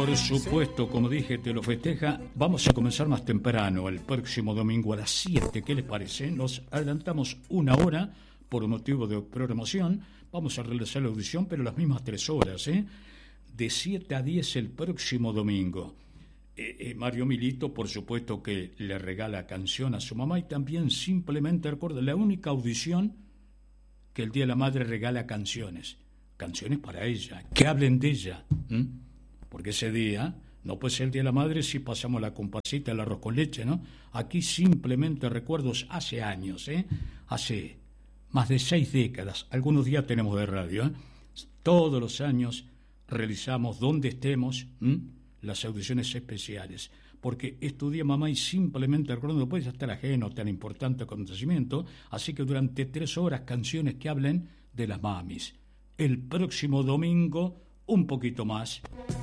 Por supuesto, como dije, te lo festeja. Vamos a comenzar más temprano, el próximo domingo a las 7. ¿Qué les parece? Nos adelantamos una hora por motivo de programación. Vamos a realizar la audición, pero las mismas 3 horas, ¿eh? De 7 a 10 el próximo domingo. Mario Milito, por supuesto, que le regala canción a su mamá y también simplemente recuerda la única audición que el Día de la Madre regala canciones para ella, que hablen de ella, porque ese día no puede ser el Día de la Madre si pasamos la comparsita, el arroz con leche, ¿no? Aquí simplemente recuerdos hace años, hace más de 6 décadas, algunos días tenemos de radio, todos los años realizamos donde estemos las audiciones especiales, porque estudié mamá y simplemente recuerdo no puede estar ajeno tan importante acontecimiento, así que durante 3 horas canciones que hablen de las mamis. El próximo domingo un poquito más